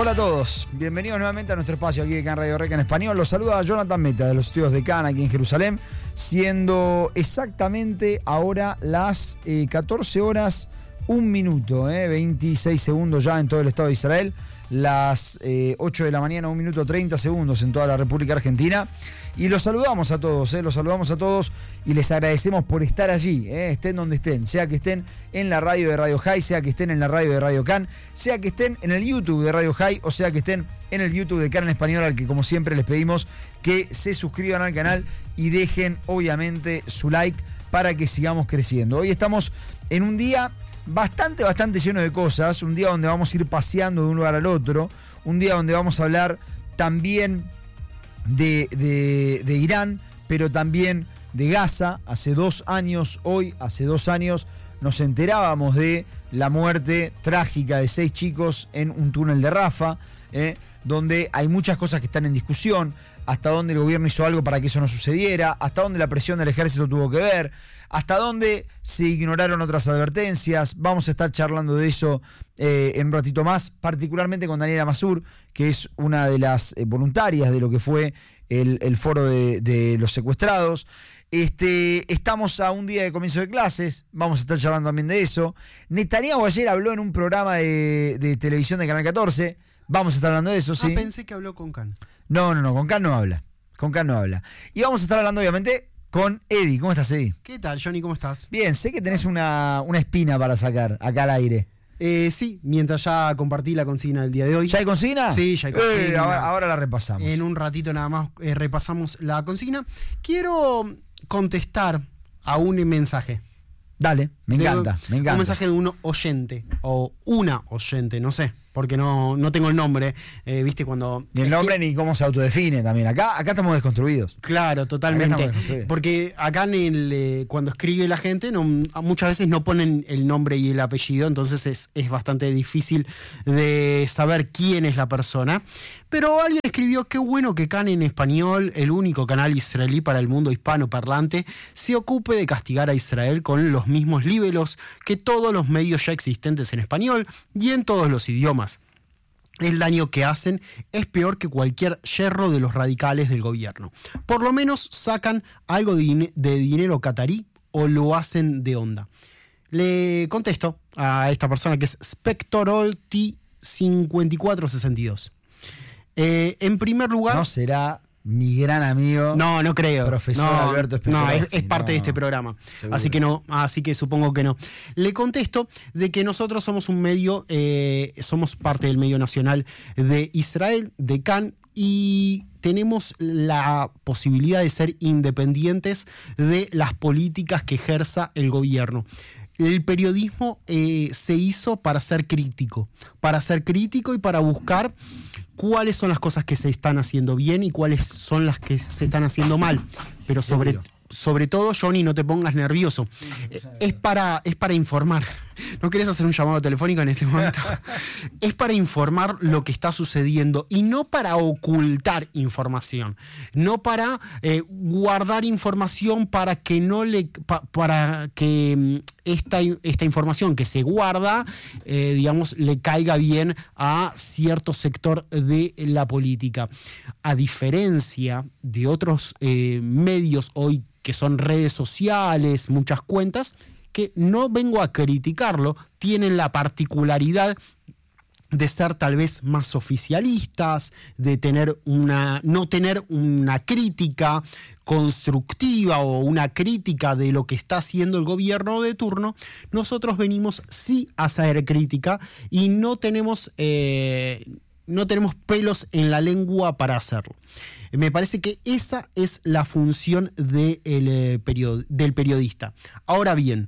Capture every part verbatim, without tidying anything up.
Hola a todos, bienvenidos nuevamente a nuestro espacio aquí de Can Radio Reca en español. Los saluda Jonathan Meta de los estudios de Can aquí en Jerusalén, siendo exactamente ahora las eh, catorce horas, un minuto, eh, veintiséis segundos ya en todo el estado de Israel, las eh, ocho de la mañana, un minuto treinta segundos en toda la República Argentina. Y los saludamos a todos, eh, los saludamos a todos y les agradecemos por estar allí, eh, estén donde estén, sea que estén en la radio de Radio High, sea que estén en la radio de Radio Can, sea que estén en el YouTube de Radio High o sea que estén en el YouTube de Can en español, al que como siempre les pedimos que se suscriban al canal y dejen obviamente su like para que sigamos creciendo. Hoy estamos en un día bastante, bastante lleno de cosas, un día donde vamos a ir paseando de un lugar al otro, un día donde vamos a hablar también de, de, de Irán, pero también de Gaza. Hace dos años, hoy, hace dos años, nos enterábamos de la muerte trágica de seis chicos en un túnel de Rafah, eh, donde hay muchas cosas que están en discusión, hasta dónde el gobierno hizo algo para que eso no sucediera, hasta dónde la presión del ejército tuvo que ver, hasta dónde se ignoraron otras advertencias. Vamos a estar charlando de eso eh, en un ratito más, particularmente con Daniela Masur, que es una de las eh, voluntarias de lo que fue el, el foro de, de los secuestrados. Este, estamos a un día de comienzo de clases, vamos a estar charlando también de eso. Netanyahu ayer habló en un programa de, de televisión de Canal catorce, vamos a estar hablando de eso, sí. Ah, pensé que habló con Can. No, no, no, con Can no habla, con Can no habla. Y vamos a estar hablando obviamente con Eddie. ¿Cómo estás, Eddie? ¿Qué tal, Johnny? ¿Cómo estás? Bien, sé que tenés una, una espina para sacar acá al aire. Eh, sí, mientras ya compartí la consigna del día de hoy. ¿Ya hay consigna? Sí, ya hay consigna. Eh, ahora, ahora la repasamos. En un ratito nada más eh, repasamos la consigna. Quiero contestar a un mensaje. Dale, me encanta, de, me encanta. Un mensaje de un oyente, o una oyente, no sé, porque no, no tengo el nombre, eh, viste cuando... Ni el nombre que, ni cómo se autodefine también. Acá, acá estamos desconstruidos. Claro, totalmente. Porque acá en el, eh, cuando escribe la gente, no, muchas veces no ponen el nombre y el apellido, entonces es, es bastante difícil de saber quién es la persona. Pero alguien escribió: qué bueno que Can en español, el único canal israelí para el mundo hispano parlante, se ocupe de castigar a Israel con los mismos libelos que todos los medios ya existentes en español y en todos los idiomas. El daño que hacen es peor que cualquier yerro de los radicales del gobierno. Por lo menos sacan algo de, din- de dinero catarí o lo hacen de onda. Le contesto a esta persona, que es Spectorolti cincuenta y cuatro sesenta y dos. Eh, en primer lugar... No será mi gran amigo. No, no creo. Profesor no, Alberto Spectorolti. No, es, es parte no, de este programa. Seguro. Así que no, así que supongo que no. Le contesto de que nosotros somos un medio, eh, somos parte del medio nacional de Israel, de Can, y tenemos la posibilidad de ser independientes de las políticas que ejerza el gobierno. El periodismo eh, se hizo para ser crítico, para ser crítico y para buscar cuáles son las cosas que se están haciendo bien y cuáles son las que se están haciendo mal. Pero sobre, sobre todo, Johnny, no te pongas nervioso. Sí, sí, es, para, es para informar. ¿No querés hacer un llamado telefónico en este momento? Es para informar lo que está sucediendo y no para ocultar información. No para eh, guardar información para que no le... Pa, para que esta, esta información que se guarda, eh, digamos, le caiga bien a cierto sector de la política. A diferencia de otros eh, medios hoy que son redes sociales, muchas cuentas, que no vengo a criticarlo, tienen la particularidad de ser tal vez más oficialistas, de tener una, no tener una crítica constructiva o una crítica de lo que está haciendo el gobierno de turno. Nosotros venimos sí a hacer crítica y no tenemos, eh, no tenemos pelos en la lengua para hacerlo. Me parece que esa es la función de el, eh, period- del periodista. Ahora bien,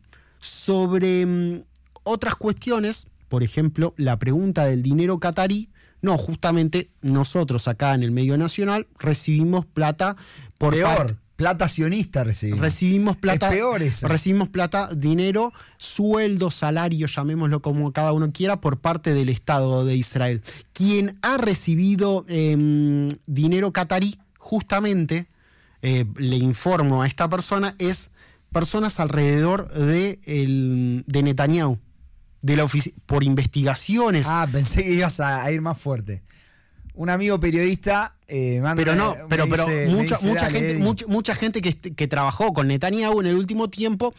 sobre um, otras cuestiones, por ejemplo, la pregunta del dinero catarí, no, justamente nosotros acá en el medio nacional recibimos plata por Peor, parte, plata sionista recibimos. Recibimos plata, es peor eso. recibimos plata, dinero, sueldo, salario, llamémoslo como cada uno quiera, por parte del Estado de Israel. Quien ha recibido eh, dinero catarí, justamente, eh, le informo a esta persona, es personas alrededor de, el, de Netanyahu. de la ofici- por investigaciones. Ah, pensé que ibas a, a ir más fuerte. Un amigo periodista eh, manda, Pero no, me pero, pero dice- me mucha, dice, mucha "Dale, gente, Eddie". mucha, mucha gente que, est- que trabajó con Netanyahu en el último tiempo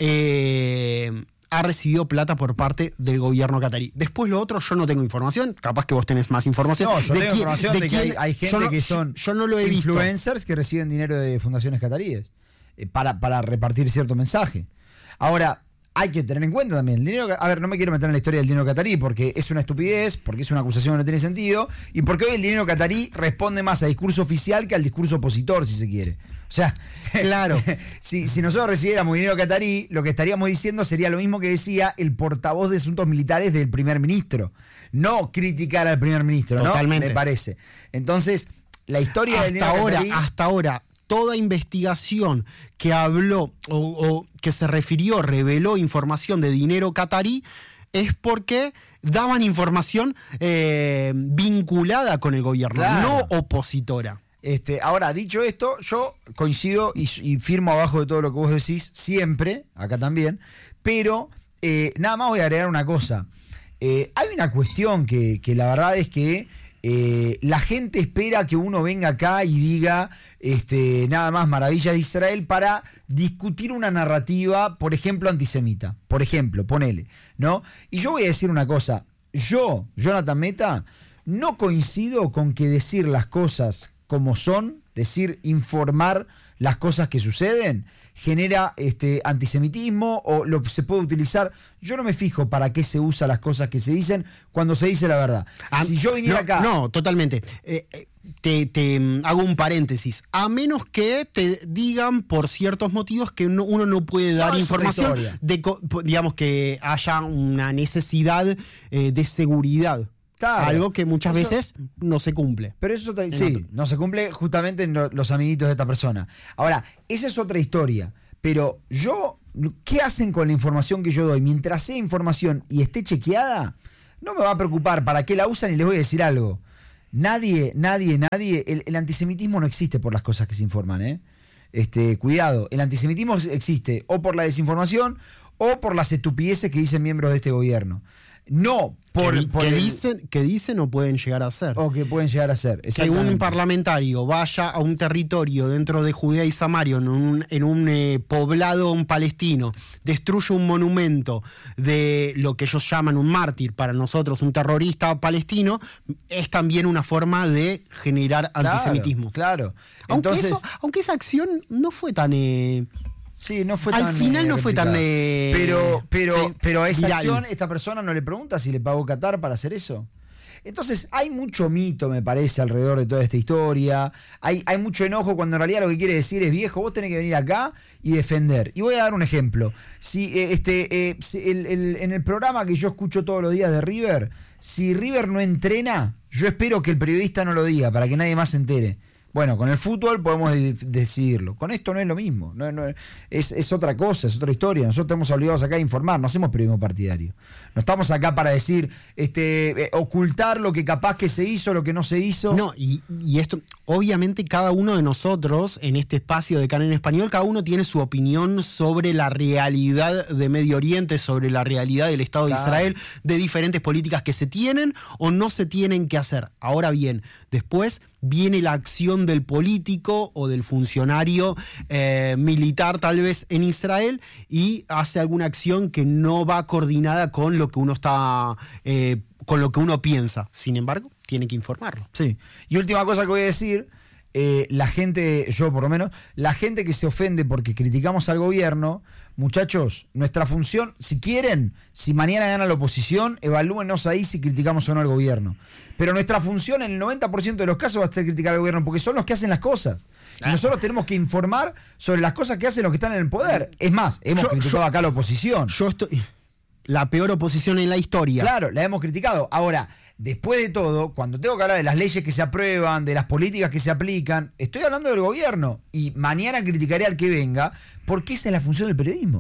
eh, ha recibido plata por parte del gobierno catarí. Después lo otro, yo no tengo información, capaz que vos tenés más información. No, yo de tengo quién- información de, que quién- hay, hay gente yo no- que son yo no lo he visto. influencers que reciben dinero de fundaciones cataríes eh, para, para repartir cierto mensaje. Ahora, hay que tener en cuenta también el dinero. A ver, no me quiero meter en la historia del dinero catarí porque es una estupidez, porque es una acusación que no tiene sentido y porque hoy el dinero catarí responde más al discurso oficial que al discurso opositor, si se quiere. O sea, Claro. si, si nosotros recibiéramos dinero catarí, lo que estaríamos diciendo sería lo mismo que decía el portavoz de asuntos militares del primer ministro. No criticar al primer ministro, ¿no? Totalmente. Me parece. Entonces, la historia del Hasta dinero ahora, catarí, hasta ahora, toda investigación que habló o, o que se refirió, reveló información de dinero catarí, es porque daban información eh, vinculada con el gobierno, Claro. no opositora. Este, ahora, dicho esto, yo coincido y, y firmo abajo de todo lo que vos decís, siempre, acá también, pero eh, nada más voy a agregar una cosa. Eh, hay una cuestión que, que la verdad es que eh, la gente espera que uno venga acá y diga este, nada más maravillas de Israel para discutir una narrativa, por ejemplo, antisemita. Por ejemplo, ponele, ¿no? Y yo voy a decir una cosa. Yo, Jonathan Meta, no coincido con que decir las cosas como son, decir, informar las cosas que suceden, genera este, antisemitismo o lo se puede utilizar. Yo no me fijo para qué se usan las cosas que se dicen cuando se dice la verdad. Ah, si yo viniera no, acá... No, totalmente. Eh, eh, te, te, mm, hago un paréntesis. A menos que te digan por ciertos motivos que uno, uno no puede dar No, es otra información, historia. de, co- digamos que haya una necesidad eh, de seguridad. Claro. Algo que muchas Eso- veces no se cumple. Pero eso es otra, En sí, otro. no se cumple justamente en lo- los amiguitos de esta persona. Ahora, esa es otra historia. Pero yo, ¿qué hacen con la información que yo doy? Mientras sea información y esté chequeada, no me va a preocupar para qué la usan y les voy a decir algo. Nadie, nadie, nadie, el, el antisemitismo no existe por las cosas que se informan, ¿eh? Este, cuidado, el antisemitismo existe o por la desinformación o por las estupideces que dicen miembros de este gobierno. No por, que, di- por que el- dicen, que dicen o pueden llegar a ser. o que pueden llegar a ser. Que un Exactamente. parlamentario vaya a un territorio dentro de Judea y Samaria, en un, en un eh, poblado un palestino, destruye un monumento de lo que ellos llaman un mártir, para nosotros un terrorista palestino, es también una forma de generar Claro, antisemitismo. Claro. Aunque, Entonces, eso- aunque esa acción no fue tan... eh, sí, no fue al tan, final eh, no fue tan, replicada. eh, pero, pero, sí, pero a esa viral. acción, esta persona no le pregunta si le pagó Qatar para hacer eso. Entonces, hay mucho mito, me parece, alrededor de toda esta historia. Hay, hay mucho enojo cuando en realidad lo que quiere decir es, viejo, vos tenés que venir acá y defender. Y voy a dar un ejemplo. Si eh, este eh, si el- el- en el programa que yo escucho todos los días de River, si River no entrena, yo espero que el periodista no lo diga para que nadie más se entere. Bueno, con el fútbol podemos de- decidirlo. Con esto no es lo mismo. No, no, es, es otra cosa, es otra historia. Nosotros estamos obligados acá a informar, no hacemos periodismo partidario. No estamos acá para decir, este, eh, ocultar lo que capaz que se hizo, lo que no se hizo. No, y, y esto, obviamente cada uno de nosotros en este espacio de Can en Español, cada uno tiene su opinión sobre la realidad de Medio Oriente, sobre la realidad del Estado Claro. de Israel, de diferentes políticas que se tienen o no se tienen que hacer. Ahora bien, después viene la acción del político o del funcionario eh, militar tal vez en Israel y hace alguna acción que no va coordinada con lo que uno está, eh, con lo que uno piensa. Sin embargo, tiene que informarlo. Sí. Y última cosa que voy a decir, eh, la gente, yo por lo menos, la gente que se ofende porque criticamos al gobierno, muchachos, nuestra función, si quieren, si mañana gana la oposición, evalúenos ahí si criticamos o no al gobierno. Pero nuestra función en el noventa por ciento de los casos va a ser criticar al gobierno porque son los que hacen las cosas. Y nosotros tenemos que informar sobre las cosas que hacen los que están en el poder. Es más, hemos Yo- criticado yo- acá a la oposición. Yo estoy... La peor oposición en la historia. Claro, la hemos criticado. Ahora, después de todo, cuando tengo que hablar de las leyes que se aprueban, de las políticas que se aplican, estoy hablando del gobierno. Y mañana criticaré al que venga, porque esa es la función del periodismo.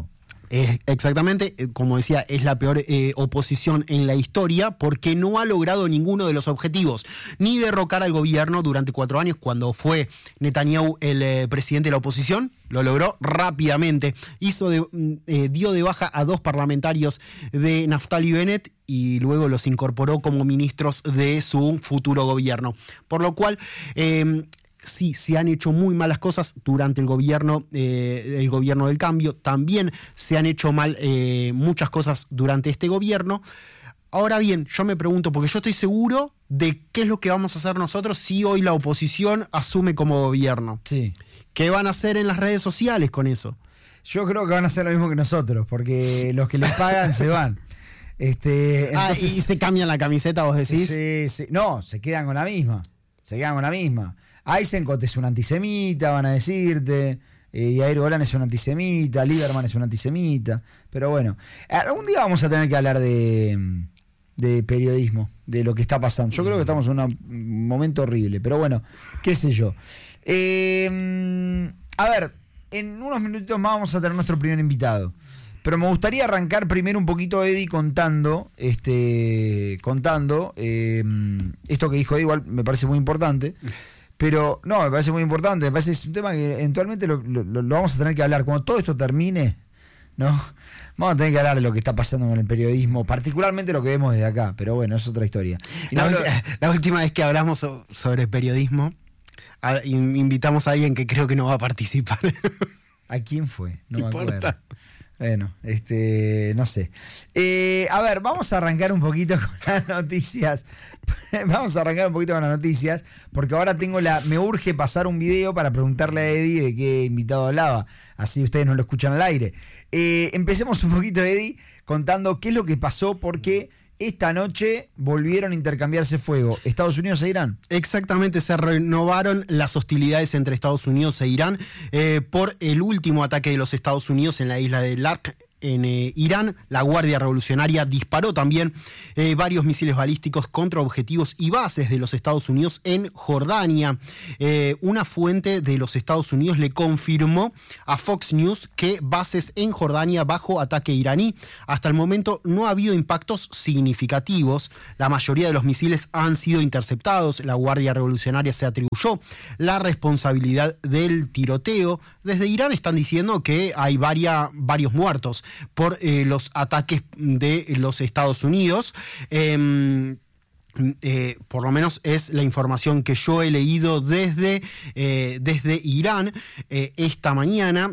Eh, exactamente, eh, como decía, es la peor eh, oposición en la historia porque no ha logrado ninguno de los objetivos, ni derrocar al gobierno durante cuatro años cuando fue Netanyahu el eh, presidente de la oposición, lo logró rápidamente, hizo de, eh, dio de baja a dos parlamentarios de Naftali Bennett y luego los incorporó como ministros de su futuro gobierno, por lo cual eh, sí, se han hecho muy malas cosas durante el gobierno, eh, el gobierno del cambio. También se han hecho mal eh, muchas cosas durante este gobierno. Ahora bien, yo me pregunto, porque yo estoy seguro de qué es lo que vamos a hacer nosotros si hoy la oposición asume como gobierno. Sí. ¿Qué van a hacer en las redes sociales con eso? Yo creo que van a hacer lo mismo que nosotros, porque los que les pagan se van. Este, entonces, ah, y se cambian la camiseta, vos decís. Sí, sí. No, se quedan con la misma. Se quedan con la misma. Eisenkot es un antisemita, van a decirte. Eh, Yair Golan es un antisemita. Lieberman es un antisemita. Pero bueno, algún día vamos a tener que hablar de, de periodismo, de lo que está pasando. Yo creo que estamos en un momento horrible. Pero bueno, qué sé yo. Eh, a ver, en unos minutitos más vamos a tener nuestro primer invitado. Pero me gustaría arrancar primero un poquito, Eddie, contando, este, contando eh, esto que dijo Eddie, igual me parece muy importante. Pero no, me parece muy importante, me parece que es un tema que eventualmente lo, lo, lo vamos a tener que hablar. Cuando todo esto termine, ¿no? Vamos a tener que hablar de lo que está pasando con el periodismo, particularmente lo que vemos desde acá, pero bueno, es otra historia. Y la, no, ulti- la última vez que hablamos so- sobre periodismo, a- invitamos a alguien que creo que no va a participar. ¿A quién fue? No No me acuerdo. importa. Bueno, este, no sé. Eh, a ver, vamos a arrancar un poquito con las noticias. Vamos a arrancar un poquito con las noticias, porque ahora tengo la. Me urge pasar un video para preguntarle a Eddie de qué invitado hablaba. Así ustedes no lo escuchan al aire. Eh, empecemos un poquito, Eddie, contando qué es lo que pasó, porque esta noche volvieron a intercambiarse fuego. ¿Estados Unidos e Irán? Exactamente, se renovaron las hostilidades entre Estados Unidos e Irán eh, por el último ataque de los Estados Unidos en la isla de Lark, en eh, Irán. La Guardia Revolucionaria disparó también eh, varios misiles balísticos contra objetivos y bases de los Estados Unidos en Jordania. Eh, una fuente de los Estados Unidos le confirmó a Fox News que bases en Jordania bajo ataque iraní. Hasta el momento no ha habido impactos significativos. La mayoría de los misiles han sido interceptados. La Guardia Revolucionaria se atribuyó la responsabilidad del tiroteo. Desde Irán están diciendo que hay varia, varios muertos por eh, los ataques de los Estados Unidos. Eh, Eh, por lo menos es la información que yo he leído desde, eh, desde Irán. Eh, esta mañana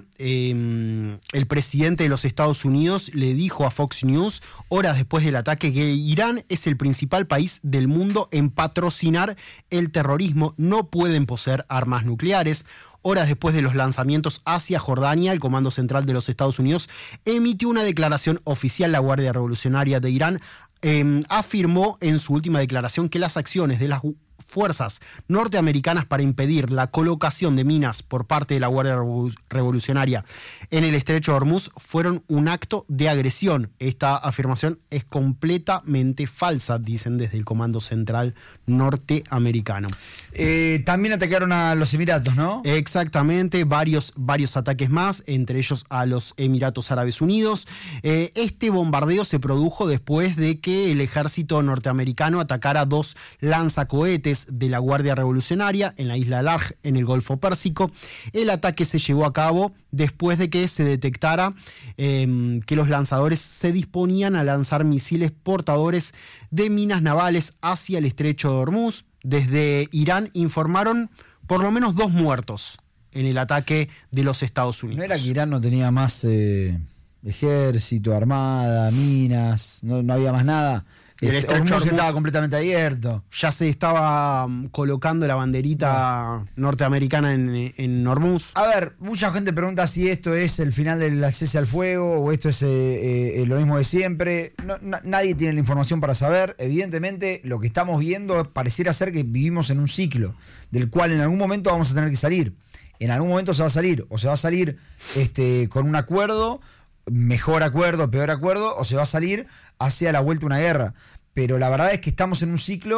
eh, el presidente de los Estados Unidos le dijo a Fox News, horas después del ataque, que Irán es el principal país del mundo en patrocinar el terrorismo. No pueden poseer armas nucleares. Horas después de los lanzamientos hacia Jordania, el Comando Central de los Estados Unidos emitió una declaración oficial. La Guardia Revolucionaria de Irán Eh, afirmó en su última declaración que las acciones de las fuerzas norteamericanas para impedir la colocación de minas por parte de la Guardia Revolucionaria en el estrecho de Hormuz fueron un acto de agresión. Esta afirmación es completamente falsa, dicen desde el Comando Central norteamericano. Eh, también atacaron a los Emiratos, ¿no? Exactamente, varios, varios ataques más, entre ellos a los Emiratos Árabes Unidos. Eh, este bombardeo se produjo después de que el ejército norteamericano atacara dos lanzacohetes de la Guardia Revolucionaria en la isla de Lark, en el Golfo Pérsico. El ataque se llevó a cabo después de que se detectara eh, que los lanzadores se disponían a lanzar misiles portadores de minas navales hacia el estrecho de Hormuz. Desde Irán informaron por lo menos dos muertos en el ataque de los Estados Unidos. ¿No era que Irán no tenía más eh, ejército, armada, minas, no, no había más nada? El Este, estrecho Hormuz Hormuz estaba completamente abierto. Ya se estaba um, colocando la banderita norteamericana en, en Hormuz. A ver, mucha gente pregunta si esto es el final del cese al fuego o esto es eh, eh, lo mismo de siempre. No, na- nadie tiene la información para saber. Evidentemente, lo que estamos viendo pareciera ser que vivimos en un ciclo del cual en algún momento vamos a tener que salir. En algún momento se va a salir. O se va a salir este, con un acuerdo, mejor acuerdo, peor acuerdo, o se va a salir hacia la vuelta a una guerra. Pero la verdad es que estamos en un ciclo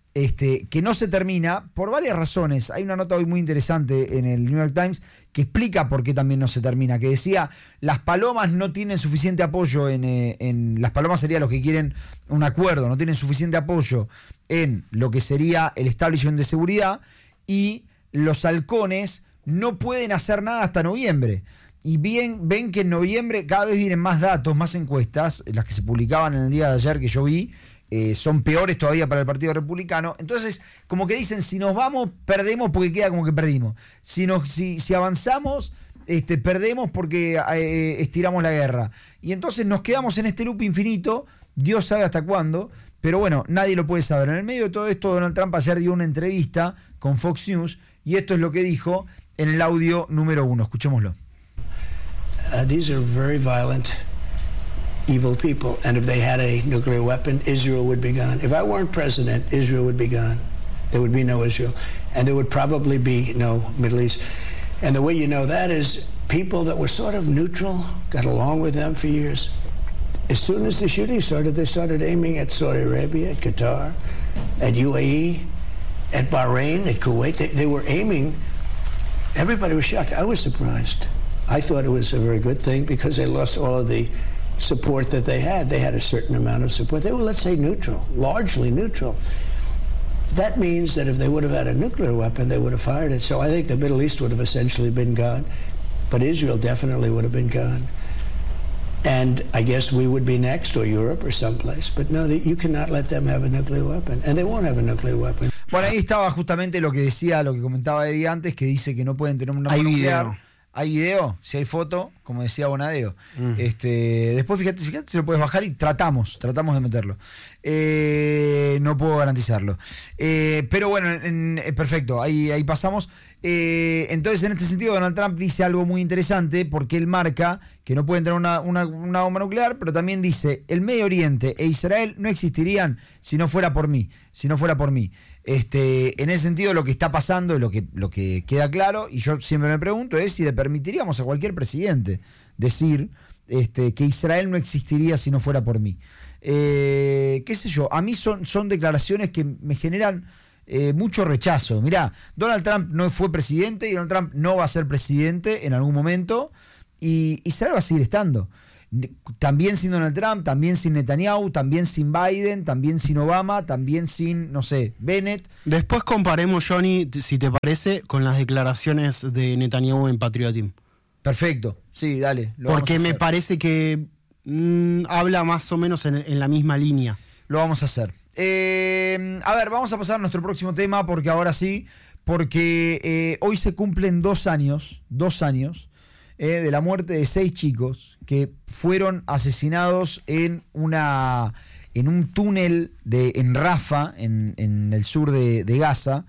Este, que no se termina por varias razones. Hay una nota hoy muy interesante en el New York Times que explica por qué también no se termina, que decía, las palomas no tienen suficiente apoyo en, eh, en las palomas serían los que quieren un acuerdo, no tienen suficiente apoyo en lo que sería el establishment de seguridad, y los halcones no pueden hacer nada hasta noviembre. Y bien, ven que en noviembre cada vez vienen más datos, más encuestas, las que se publicaban en el día de ayer que yo vi, Eh, son peores todavía para el Partido Republicano. Entonces, como que dicen, si nos vamos, perdemos porque queda como que perdimos. Si, nos, si, si avanzamos, este, perdemos porque eh, estiramos la guerra. Y entonces nos quedamos en este loop infinito, Dios sabe hasta cuándo, pero bueno, nadie lo puede saber. En el medio de todo esto, Donald Trump ayer dio una entrevista con Fox News, y esto es lo que dijo en el audio número uno. Escuchémoslo. Uh, these are very violent, evil people, and if they had a nuclear weapon, Israel would be gone. If I weren't president, Israel would be gone. There would be no Israel, and there would probably be no Middle East. And the way you know that is people that were sort of neutral, got along with them for years. As soon as the shooting started, they started aiming at Saudi Arabia, at Qatar, at U A E, at Bahrain, at Kuwait. They, they were aiming. Everybody was shocked. I was surprised. I thought it was a very good thing because they lost all of the support that they had. They had a certain amount of support. They were, let's say, neutral, largely neutral. That means that if they would have had a nuclear weapon, they would have fired it. So I think the Middle East would have essentially been gone, but Israel definitely would have been gone. And I guess we would be next, or Europe, or someplace. But no, you cannot let them have a nuclear weapon, and they won't have a nuclear weapon. Bueno, ahí estaba justamente lo que decía, lo que comentaba Eddie antes, que dice que no pueden tener una arma nuclear. Video. Hay video, si hay foto, como decía Bonadeo. Mm. Este, después fíjate, fíjate, se lo puedes bajar y tratamos, tratamos de meterlo. Eh, no puedo garantizarlo. Eh, pero bueno, en, en, perfecto, ahí, ahí pasamos. Eh, entonces, en este sentido, Donald Trump dice algo muy interesante, porque él marca que no pueden tener una, una, una bomba nuclear, pero también dice, el Medio Oriente e Israel no existirían si no fuera por mí, si no fuera por mí. Este, en ese sentido, lo que está pasando, lo que, lo que queda claro, y yo siempre me pregunto, es si le permitiríamos a cualquier presidente decir este, que Israel no existiría si no fuera por mí. Eh, qué sé yo, a mí son, son declaraciones que me generan eh, mucho rechazo. Mirá, Donald Trump no fue presidente y Donald Trump no va a ser presidente en algún momento, y Israel va a seguir estando. También sin Donald Trump, también sin Netanyahu, también sin Biden, también sin Obama, también sin, no sé, Bennett. Después comparemos, Johnny, si te parece, con las declaraciones de Netanyahu en Patriotism. Perfecto, sí, dale. Lo Porque me parece que mmm, habla más o menos en, en la misma línea. Lo vamos a hacer. Eh, a ver, vamos a pasar a nuestro próximo tema, porque ahora sí, porque eh, hoy se cumplen dos años, dos años, eh, de la muerte de seis chicos que fueron asesinados en una en un túnel de en Rafa, en, en el sur de, de Gaza,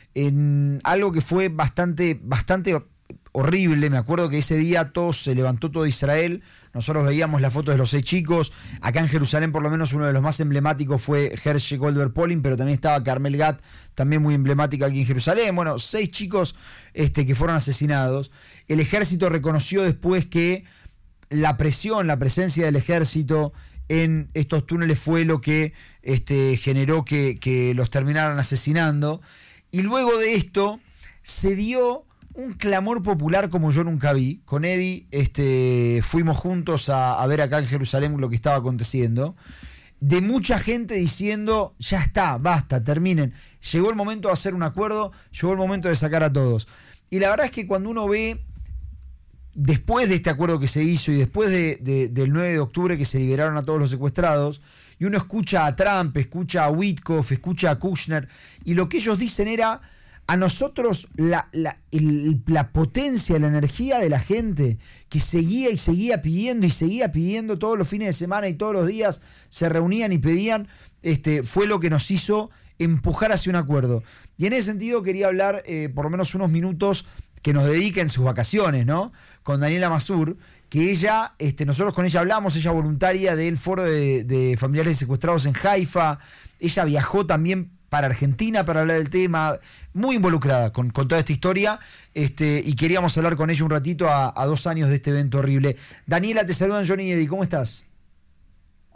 en algo que fue bastante bastante horrible. Me acuerdo que ese día todo se levantó, todo Israel. Nosotros veíamos la foto de los seis chicos. Acá en Jerusalén, por lo menos, uno de los más emblemáticos fue Hershey Goldberg Polin, pero también estaba Carmel Gat, también muy emblemática aquí en Jerusalén. Bueno, seis chicos este, que fueron asesinados. El ejército reconoció después que la presión, la presencia del ejército en estos túneles fue lo que este, generó que, que los terminaran asesinando. Y luego de esto se dio un clamor popular como yo nunca vi. Con Eddie este, fuimos juntos a, a ver acá en Jerusalén lo que estaba aconteciendo. De mucha gente diciendo, ya está, basta, terminen. Llegó el momento de hacer un acuerdo, llegó el momento de sacar a todos. Y la verdad es que cuando uno ve, después de este acuerdo que se hizo y después de, de, del nueve de octubre que se liberaron a todos los secuestrados, y uno escucha a Trump, escucha a Witkoff, escucha a Kushner, y lo que ellos dicen era, a nosotros la, la, el, la potencia, la energía de la gente que seguía y seguía pidiendo y seguía pidiendo todos los fines de semana y todos los días se reunían y pedían, este, fue lo que nos hizo empujar hacia un acuerdo. Y en ese sentido quería hablar eh, por lo menos unos minutos que nos dedica en sus vacaciones, ¿no? Con Daniela Mazur, que ella, este, nosotros con ella hablamos, ella voluntaria del foro de, de familiares de secuestrados en Haifa. Ella viajó también para Argentina para hablar del tema, muy involucrada con, con toda esta historia, este, y queríamos hablar con ella un ratito a, a dos años de este evento horrible. Daniela, te saludan Johnny y Eddie, ¿cómo estás?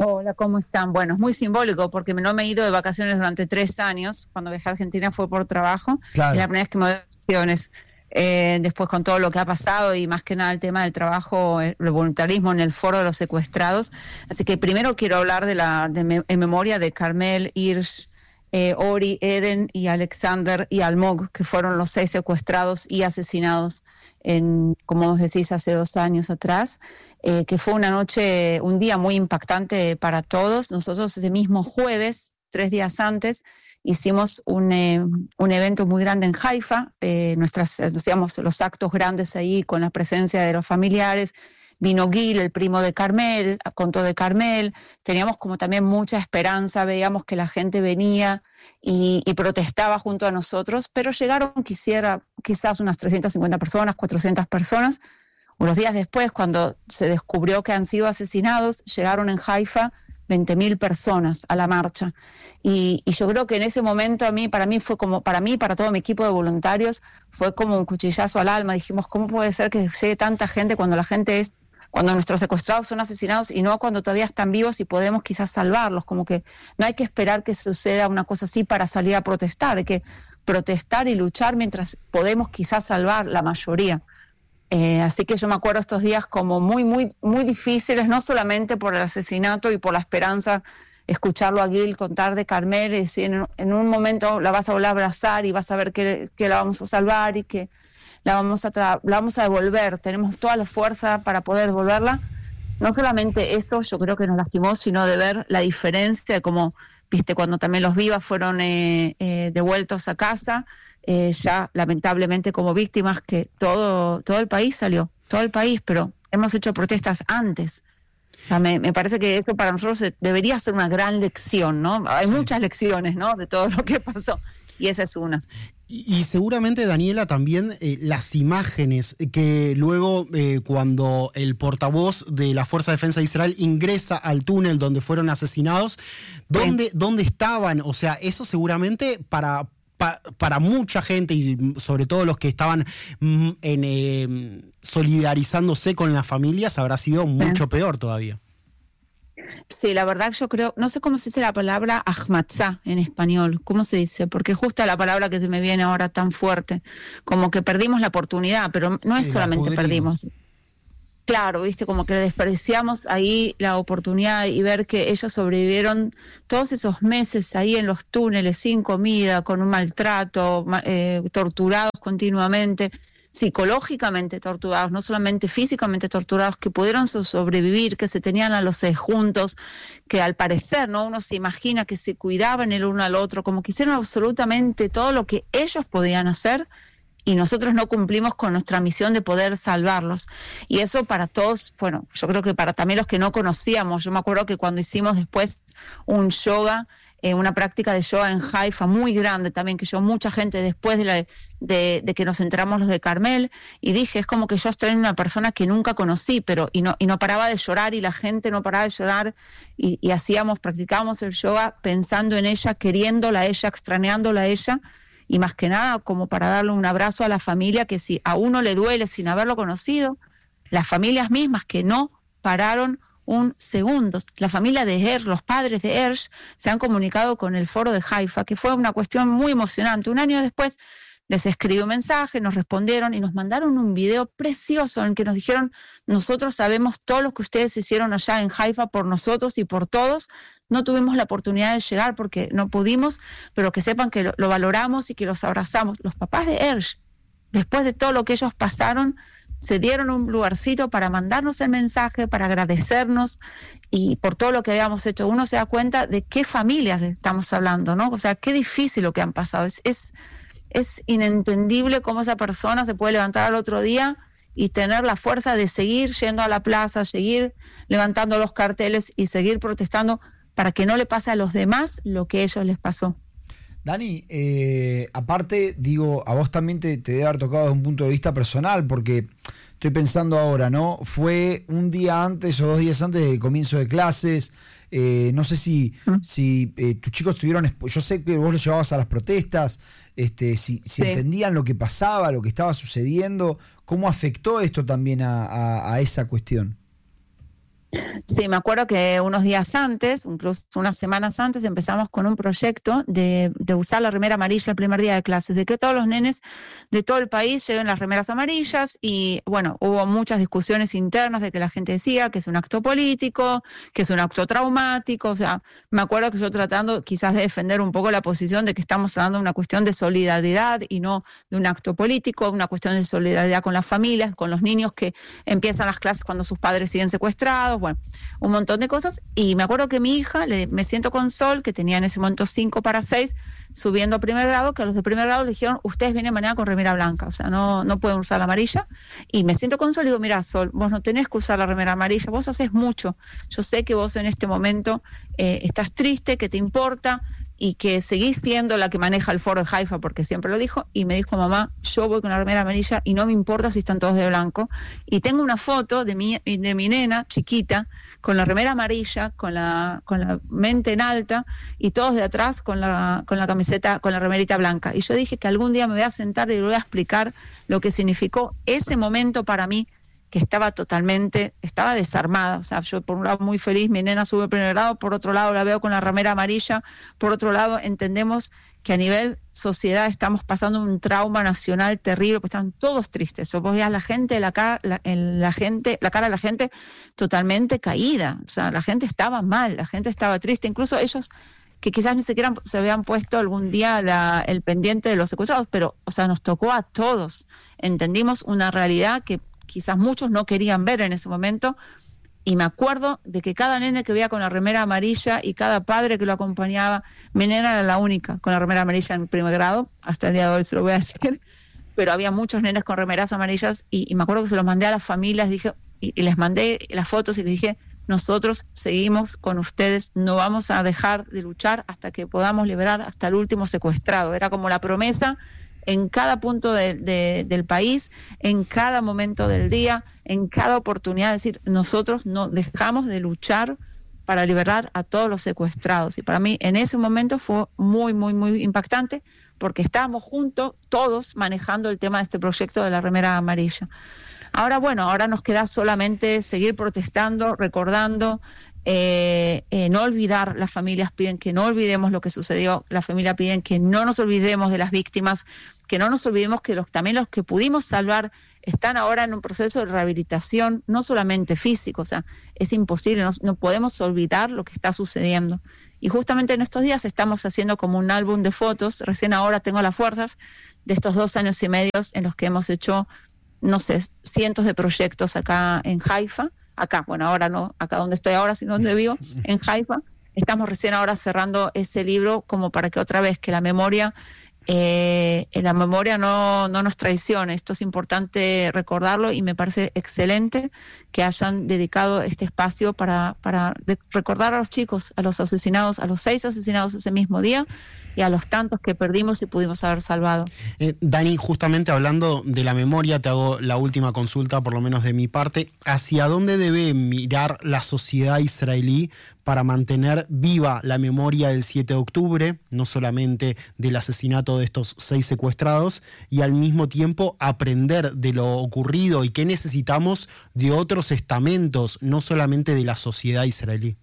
Hola, ¿cómo están? Bueno, es muy simbólico porque no me he ido de vacaciones durante tres años. Cuando viajé a Argentina fue por trabajo. Claro. Es la primera vez que me voy de vacaciones. Eh, después con todo lo que ha pasado y más que nada el tema del trabajo, el voluntarismo en el foro de los secuestrados. Así que primero quiero hablar de la de me, en memoria de Carmel, Irsh, eh, Ori, Eden y Alexander y Almog, que fueron los seis secuestrados y asesinados en, como vos decís, hace dos años atrás, eh, que fue una noche, un día muy impactante para todos. Nosotros ese mismo jueves, tres días antes, hicimos un, eh, un evento muy grande en Haifa, eh, nuestras, hacíamos los actos grandes ahí con la presencia de los familiares. Vino Gil, el primo de Carmel, contó de Carmel, teníamos como también mucha esperanza, veíamos que la gente venía y, y protestaba junto a nosotros, pero llegaron quisiera, quizás unas trescientas cincuenta personas, cuatrocientas personas. Unos días después, cuando se descubrió que han sido asesinados, llegaron en Haifa veinte mil personas a la marcha. Y, y yo creo que en ese momento a mí, para mí fue como, para mí, para todo mi equipo de voluntarios, fue como un cuchillazo al alma. Dijimos, ¿cómo puede ser que llegue tanta gente cuando la gente es cuando nuestros secuestrados son asesinados y no cuando todavía están vivos y podemos quizás salvarlos? Como que no hay que esperar que suceda una cosa así para salir a protestar, hay que protestar y luchar mientras podemos quizás salvar la mayoría. Eh, así que yo me acuerdo estos días como muy, muy, muy difíciles, no solamente por el asesinato y por la esperanza, escucharlo a Gil contar de Carmel y decir, en, en un momento la vas a volver a abrazar y vas a ver que, que la vamos a salvar y que La vamos, a tra- la vamos a devolver, tenemos toda la fuerza para poder devolverla. No solamente eso, yo creo que nos lastimó, sino de ver la diferencia de cómo, viste, cuando también los vivas fueron eh, eh, devueltos a casa, eh, ya lamentablemente como víctimas, que todo, todo el país salió, todo el país, pero hemos hecho protestas antes. O sea, me, me parece que eso para nosotros debería ser una gran lección, ¿no? Hay sí. muchas lecciones, ¿no?, de todo lo que pasó, y esa es una. Y, y seguramente, Daniela, también eh, las imágenes que luego eh, cuando el portavoz de la Fuerza de Defensa de Israel ingresa al túnel donde fueron asesinados, ¿dónde, sí. ¿dónde estaban? O sea, eso seguramente para, pa, para mucha gente y sobre todo los que estaban mm, en, eh, solidarizándose con las familias habrá sido mucho sí. peor todavía. Sí, la verdad yo creo, no sé cómo se dice la palabra ahmatzá en español, ¿cómo se dice? Porque justo la palabra que se me viene ahora tan fuerte, como que perdimos la oportunidad, pero no sí, es solamente perdimos. Claro, viste, como que despreciamos ahí la oportunidad y ver que ellos sobrevivieron todos esos meses ahí en los túneles, sin comida, con un maltrato, eh, torturados continuamente, psicológicamente torturados, no solamente físicamente torturados, que pudieron sobrevivir, que se tenían a los seis juntos, que al parecer, ¿no?, uno se imagina que se cuidaban el uno al otro, como que hicieron absolutamente todo lo que ellos podían hacer y nosotros no cumplimos con nuestra misión de poder salvarlos. Y eso para todos, bueno, yo creo que para también los que no conocíamos, yo me acuerdo que cuando hicimos después un yoga, Eh, una práctica de yoga en Haifa muy grande también, que llegó mucha gente después de, la, de, de que nos enteramos los de Carmel, y dije, es como que yo extraño una persona que nunca conocí, pero y no, y no paraba de llorar, y la gente no paraba de llorar, y, y hacíamos, practicábamos el yoga pensando en ella, queriéndola a ella, extrañándola a ella, y más que nada como para darle un abrazo a la familia, que si a uno le duele sin haberlo conocido, las familias mismas que no pararon un segundo. La familia de Ersh, los padres de Ersh, se han comunicado con el foro de Haifa, que fue una cuestión muy emocionante. Un año después les escribí un mensaje, nos respondieron y nos mandaron un video precioso en el que nos dijeron, nosotros sabemos todo lo que ustedes hicieron allá en Haifa por nosotros y por todos. No tuvimos la oportunidad de llegar porque no pudimos, pero que sepan que lo, lo valoramos y que los abrazamos. Los papás de Ersh, después de todo lo que ellos pasaron, se dieron un lugarcito para mandarnos el mensaje, para agradecernos y por todo lo que habíamos hecho. Uno se da cuenta de qué familias estamos hablando, ¿no? O sea, qué difícil lo que han pasado. Es, es, es inentendible cómo esa persona se puede levantar al otro día y tener la fuerza de seguir yendo a la plaza, seguir levantando los carteles y seguir protestando para que no le pase a los demás lo que a ellos les pasó. Dani, eh, aparte, digo, a vos también te, te debe haber tocado desde un punto de vista personal, porque estoy pensando ahora, ¿no? Fue un día antes o dos días antes del comienzo de clases, eh, no sé si, ¿Mm? si eh, tus chicos tuvieron, yo sé que vos los llevabas a las protestas, este, si, si sí. entendían lo que pasaba, lo que estaba sucediendo, ¿cómo afectó esto también a, a, a esa cuestión? Sí, me acuerdo que unos días antes, incluso unas semanas antes, empezamos con un proyecto de, de usar la remera amarilla el primer día de clases, de que todos los nenes de todo el país lleven las remeras amarillas y bueno, hubo muchas discusiones internas de que la gente decía que es un acto político, que es un acto traumático, o sea, me acuerdo que yo tratando quizás de defender un poco la posición de que estamos hablando de una cuestión de solidaridad y no de un acto político, una cuestión de solidaridad con las familias, con los niños que empiezan las clases cuando sus padres siguen secuestrados, bueno, un montón de cosas. Y me acuerdo que mi hija, le, me siento con Sol, que tenía en ese momento cinco para seis, subiendo a primer grado, que a los de primer grado le dijeron, ustedes vienen mañana con remera blanca, o sea, no, no pueden usar la amarilla. Y me siento con Sol y digo, mira, Sol, vos no tenés que usar la remera amarilla, vos haces mucho. Yo sé que vos en este momento eh, estás triste, que te importa, y que seguís siendo la que maneja el foro de Haifa, porque siempre lo dijo, y me dijo, mamá, yo voy con la remera amarilla y no me importa si están todos de blanco. Y tengo una foto de mi, de mi nena chiquita, con la remera amarilla, con la, con la mente en alta, y todos de atrás con la, con la camiseta, con la remerita blanca. Y yo dije que algún día me voy a sentar y le voy a explicar lo que significó ese momento para mí, que estaba totalmente, estaba desarmada, o sea, yo por un lado muy feliz, mi nena sube al primer grado, por otro lado la veo con la remera amarilla, por otro lado entendemos que a nivel sociedad estamos pasando un trauma nacional terrible, porque están todos tristes, o vos veías la gente, la cara, la, la gente, la cara de la gente totalmente caída, o sea, la gente estaba mal, la gente estaba triste, incluso ellos que quizás ni siquiera se habían puesto algún día la, el pendiente de los secuestrados, pero, o sea, nos tocó a todos, entendimos una realidad que quizás muchos no querían ver en ese momento, y me acuerdo de que cada nene que veía con la remera amarilla y cada padre que lo acompañaba, mi nena era la única con la remera amarilla en primer grado, hasta el día de hoy se lo voy a decir, pero había muchos nenes con remeras amarillas, y, y me acuerdo que se los mandé a las familias, dije, y, y les mandé las fotos y les dije, nosotros seguimos con ustedes, no vamos a dejar de luchar hasta que podamos liberar hasta el último secuestrado. Era como la promesa en cada punto de, de, del país, en cada momento del día, en cada oportunidad, es decir, nosotros no dejamos de luchar para liberar a todos los secuestrados. Y para mí en ese momento fue muy, muy, muy impactante, porque estábamos juntos, todos, manejando el tema de este proyecto de la remera amarilla. Ahora, bueno, ahora nos queda solamente seguir protestando, recordando, Eh, eh, no olvidar, las familias piden que no olvidemos lo que sucedió, la familia piden que no nos olvidemos de las víctimas, que no nos olvidemos que los, también los que pudimos salvar están ahora en un proceso de rehabilitación, no solamente físico, o sea, es imposible, no, no podemos olvidar lo que está sucediendo. Y justamente en estos días estamos haciendo como un álbum de fotos, recién ahora tengo las fuerzas de estos dos años y medio en los que hemos hecho, no sé, cientos de proyectos acá en Haifa, acá, bueno, ahora no, acá donde estoy ahora, sino donde vivo, en Haifa. Estamos recién ahora cerrando ese libro como para que otra vez que la memoria, eh, la memoria no, no nos traicione. Esto es importante recordarlo y me parece excelente que hayan dedicado este espacio para, para recordar a los chicos, a los asesinados, a los seis asesinados ese mismo día, y a los tantos que perdimos y pudimos haber salvado. Eh, Dani, justamente hablando de la memoria, te hago la última consulta, por lo menos de mi parte. ¿Hacia dónde debe mirar la sociedad israelí para mantener viva la memoria del siete de octubre, no solamente del asesinato de estos seis secuestrados, y al mismo tiempo aprender de lo ocurrido, y qué necesitamos de otros estamentos, no solamente de la sociedad israelí?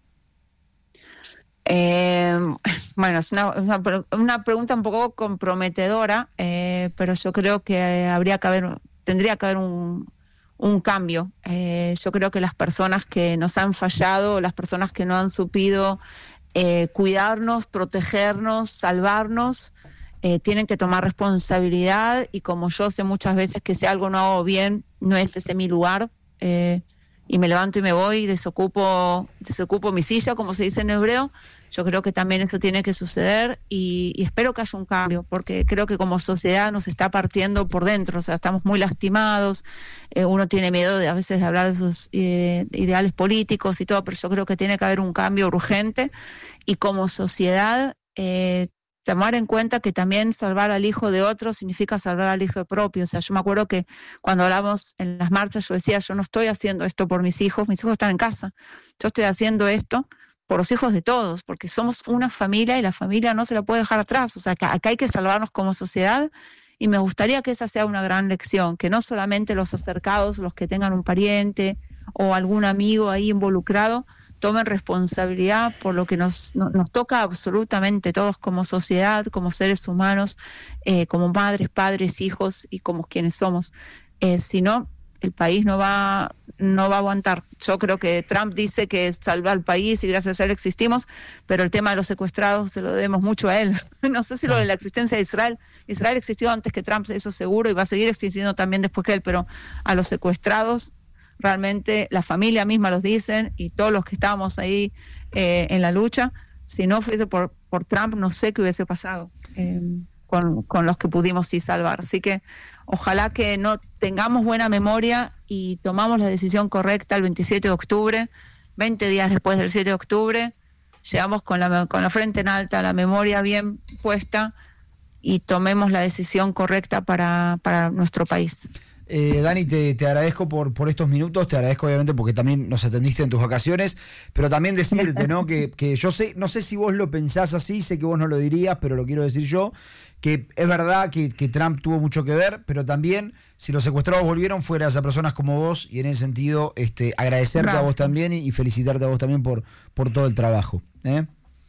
Eh, bueno, es una, una, una pregunta un poco comprometedora, eh, pero yo creo que habría que haber, tendría que haber un, un cambio. Eh, yo creo que las personas que nos han fallado, las personas que no han supido eh, cuidarnos, protegernos, salvarnos, eh, tienen que tomar responsabilidad, y como yo sé muchas veces que si algo no hago bien, no es ese mi lugar, eh, y me levanto y me voy y desocupo, desocupo mi silla, como se dice en hebreo. Yo creo que también eso tiene que suceder, y, y espero que haya un cambio, porque creo que como sociedad nos está partiendo por dentro, o sea, estamos muy lastimados, eh, uno tiene miedo de a veces de hablar de sus eh, ideales políticos y todo, pero yo creo que tiene que haber un cambio urgente, y como sociedad eh, tomar en cuenta que también salvar al hijo de otro significa salvar al hijo propio. O sea, yo me acuerdo que cuando hablamos en las marchas, yo decía, yo no estoy haciendo esto por mis hijos, mis hijos están en casa, yo estoy haciendo esto por los hijos de todos, porque somos una familia y la familia no se la puede dejar atrás. O sea, acá, acá hay que salvarnos como sociedad, y me gustaría que esa sea una gran lección, que no solamente los acercados, los que tengan un pariente o algún amigo ahí involucrado, tomen responsabilidad por lo que nos, no, nos toca absolutamente todos como sociedad, como seres humanos, eh, como madres, padres, hijos y como quienes somos. Eh, si no, el país no va, no va a aguantar. Yo creo que Trump dice que salva al país y gracias a él existimos, pero el tema de los secuestrados se lo debemos mucho a él. No sé si lo de la existencia de Israel, Israel existió antes que Trump, eso seguro, y va a seguir existiendo también después que él, pero a los secuestrados realmente la familia misma los dicen y todos los que estábamos ahí eh, en la lucha, si no fuese por, por Trump, no sé qué hubiese pasado eh, con, con los que pudimos sí salvar. Así que ojalá que no tengamos buena memoria y tomamos la decisión correcta el veintisiete de octubre, veinte días después del siete de octubre, llegamos con la, con la frente en alta, la memoria bien puesta y tomemos la decisión correcta para, para nuestro país. Eh, Dani, te, te agradezco por, por estos minutos, te agradezco obviamente porque también nos atendiste en tus vacaciones, pero también decirte, ¿no? Que, que yo sé, no sé si vos lo pensás así, sé que vos no lo dirías, pero lo quiero decir yo, que es verdad que, que Trump tuvo mucho que ver, pero también si los secuestrados volvieron fue gracias a personas como vos y en ese sentido este, agradecerte Gracias. a vos también y, y felicitarte a vos también por, por todo el trabajo. ¿eh?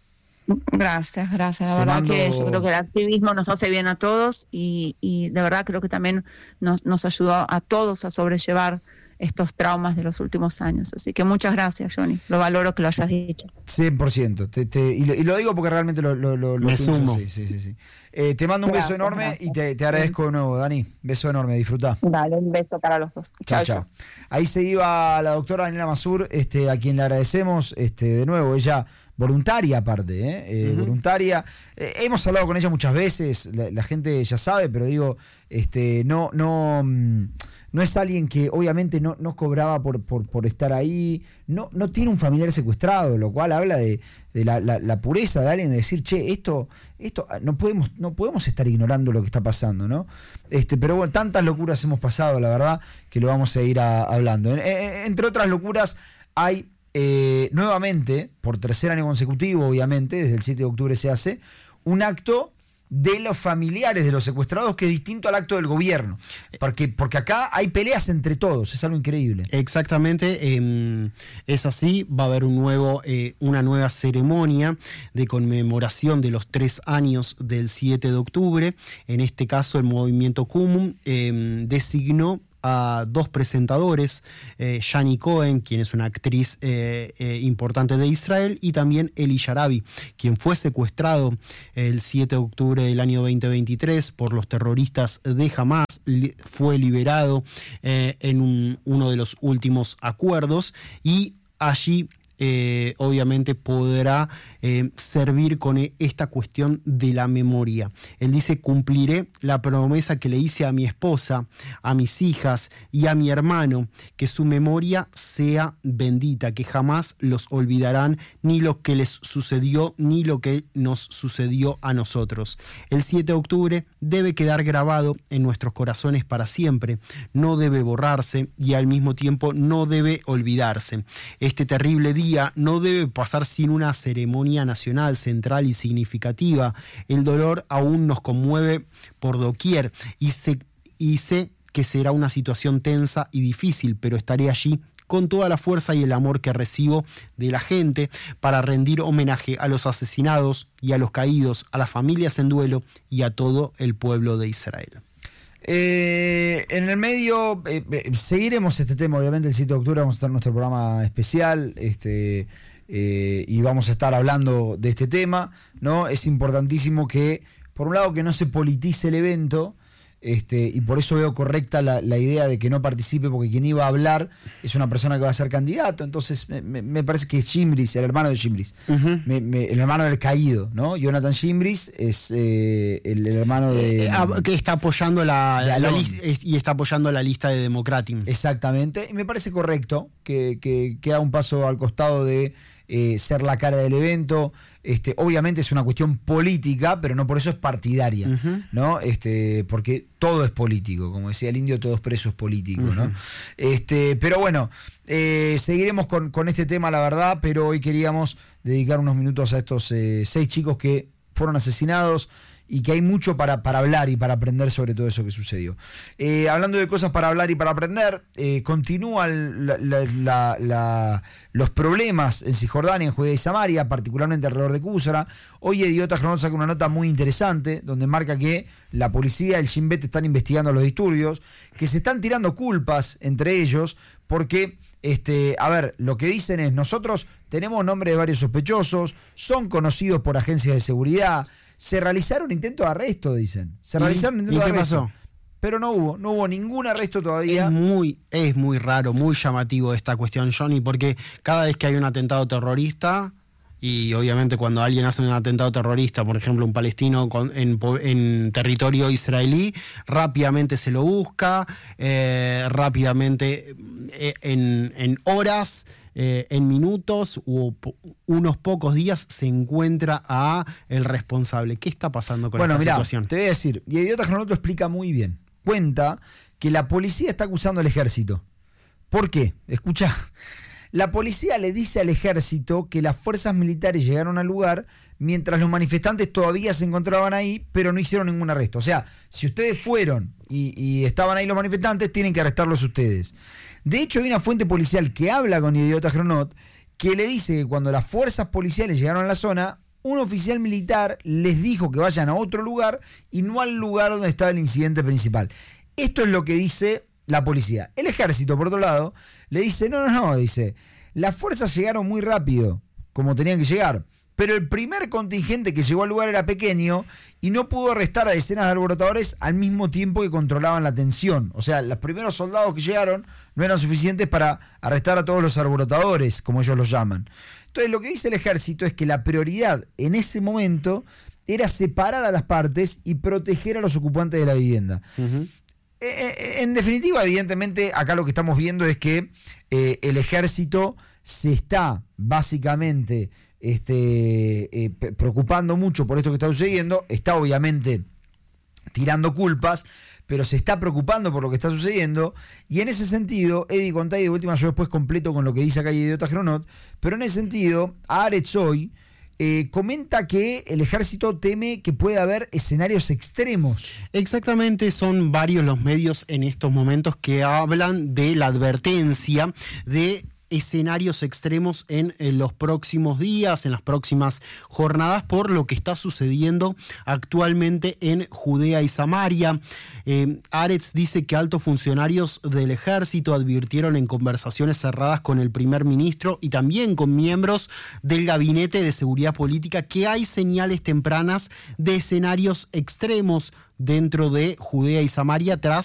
Gracias, gracias. La Te verdad mando... que yo creo que el activismo nos hace bien a todos y, y de verdad creo que también nos, nos ayudó a todos a sobrellevar estos traumas de los últimos años. Así que muchas gracias, Johnny. Lo valoro que lo hayas dicho. cien por ciento. Te, te, y, lo, y lo digo porque realmente lo, lo, lo Me pienso. sumo. Sí, sí, sí, sí. Eh, te mando un Gracias, beso enorme gracias. y te, te agradezco de nuevo, Dani. Beso enorme, disfrutá. Dale, un beso para los dos. Chao, chao. Ahí se iba la doctora Daniela Mazur, este, a quien le agradecemos este, de nuevo. Ella voluntaria aparte, ¿eh? Eh, uh-huh. voluntaria. Eh, hemos hablado con ella muchas veces, la, la gente ya sabe, pero digo, este, no, no, no es alguien que obviamente no, no cobraba por, por, por estar ahí, no, no tiene un familiar secuestrado, lo cual habla de, de la, la, la pureza de alguien, de decir, che, esto, esto no podemos, no podemos estar ignorando lo que está pasando, ¿no? Este, pero bueno, tantas locuras hemos pasado, la verdad, que lo vamos a ir a, hablando. En, en, entre otras locuras, hay Eh, nuevamente, por tercer año consecutivo, obviamente, desde el siete de octubre se hace, un acto de los familiares de los secuestrados que es distinto al acto del gobierno. Porque, porque acá hay peleas entre todos, es algo increíble. Exactamente, eh, es así, va a haber un nuevo, eh, una nueva ceremonia de conmemoración de los tres años del siete de octubre. En este caso, el movimiento Qumum eh, designó a dos presentadores, eh, Shani Cohen, quien es una actriz eh, eh, importante de Israel, y también Eli Sharabi, quien fue secuestrado el siete de octubre del año veinte veintitrés por los terroristas de Hamas, li- fue liberado eh, en un, uno de los últimos acuerdos y allí Eh, obviamente podrá eh, servir con esta cuestión de la memoria. Él dice: cumpliré la promesa que le hice a mi esposa, a mis hijas y a mi hermano, que su memoria sea bendita, que jamás los olvidarán ni lo que les sucedió ni lo que nos sucedió a nosotros. El siete de octubre debe quedar grabado en nuestros corazones para siempre, no debe borrarse y al mismo tiempo no debe olvidarse. Este terrible día no debe pasar sin una ceremonia nacional, central y significativa. El dolor aún nos conmueve por doquier y sé, y sé que será una situación tensa y difícil, pero estaré allí con toda la fuerza y el amor que recibo de la gente para rendir homenaje a los asesinados y a los caídos, a las familias en duelo y a todo el pueblo de Israel. Eh, en el medio eh, eh, seguiremos este tema, obviamente el siete de octubre vamos a estar en nuestro programa especial este, eh, y vamos a estar hablando de este tema, ¿no? Es importantísimo que, por un lado, que no se politice el evento, este, y por eso veo correcta la, la idea de que no participe, porque quien iba a hablar es una persona que va a ser candidato. Entonces me, me, me parece que Shimbris, el hermano de Shimbris, uh-huh. me, me, el hermano del caído, ¿no? Jonathan Shimbris es eh, el, el hermano de... Eh, que está apoyando la, la lista y está apoyando la lista de Democratim. Exactamente, y me parece correcto que, que, que haga un paso al costado de Eh, ser la cara del evento. Este, obviamente es una cuestión política, pero no por eso es partidaria, uh-huh. ¿no? Este, porque todo es político, como decía el indio, todo es preso es político, uh-huh. ¿no? Este, pero bueno, eh, seguiremos con, con este tema, la verdad, pero hoy queríamos dedicar unos minutos a estos eh, seis chicos que fueron asesinados y que hay mucho para, para hablar y para aprender sobre todo eso que sucedió. Eh, hablando de cosas para hablar y para aprender, eh, continúan la, la, la, la, los problemas en Cisjordania, en Judea y Samaria, particularmente alrededor de Kusara. Hoy Yediot Ahronot saca una nota muy interesante donde marca que la policía, el Shin Bet están investigando los disturbios, que se están tirando culpas entre ellos, porque, este, a ver, lo que dicen es, nosotros tenemos nombre de varios sospechosos, son conocidos por agencias de seguridad, se realizaron intentos de arresto, dicen. Se realizaron intentos de arresto. ¿Y qué pasó? Pero no hubo, no hubo ningún arresto todavía. Es muy, es muy raro, muy llamativo esta cuestión, Johnny, porque cada vez que hay un atentado terrorista, y obviamente cuando alguien hace un atentado terrorista, por ejemplo un palestino con, en, en territorio israelí, rápidamente se lo busca, eh, rápidamente eh, en, en horas, eh, en minutos o po- unos pocos días se encuentra a el responsable. ¿Qué está pasando con bueno, esta mirá, situación? Te voy a decir, y Yediot Ahronot lo explica muy bien. Cuenta que la policía está acusando al ejército. ¿Por qué? Escuchá. La policía le dice al ejército que las fuerzas militares llegaron al lugar mientras los manifestantes todavía se encontraban ahí, pero no hicieron ningún arresto. O sea, si ustedes fueron y, y estaban ahí los manifestantes, tienen que arrestarlos ustedes. De hecho, hay una fuente policial que habla con Yediot Ahronot que le dice que cuando las fuerzas policiales llegaron a la zona, un oficial militar les dijo que vayan a otro lugar y no al lugar donde estaba el incidente principal. Esto es lo que dice la policía. El ejército, por otro lado, le dice, no, no, no, dice, las fuerzas llegaron muy rápido, como tenían que llegar, pero el primer contingente que llegó al lugar era pequeño y no pudo arrestar a decenas de alborotadores al mismo tiempo que controlaban la tensión. O sea, los primeros soldados que llegaron no eran suficientes para arrestar a todos los alborotadores, como ellos los llaman. Entonces, lo que dice el ejército es que la prioridad en ese momento era separar a las partes y proteger a los ocupantes de la vivienda. Uh-huh. En definitiva, evidentemente, acá lo que estamos viendo es que eh, el ejército se está básicamente este, eh, preocupando mucho por esto que está sucediendo, está obviamente tirando culpas, pero se está preocupando por lo que está sucediendo, y en ese sentido, Eddie Contay, de última yo después completo con lo que dice acá Yediot Ahronot, pero en ese sentido, Haaretz hoy Eh, comenta que el ejército teme que pueda haber escenarios extremos. Exactamente, son varios los medios en estos momentos que hablan de la advertencia de escenarios extremos en, en los próximos días, en las próximas jornadas, por lo que está sucediendo actualmente en Judea y Samaria. Eh, Haaretz dice que altos funcionarios del ejército advirtieron en conversaciones cerradas con el primer ministro y también con miembros del gabinete de seguridad política que hay señales tempranas de escenarios extremos dentro de Judea y Samaria tras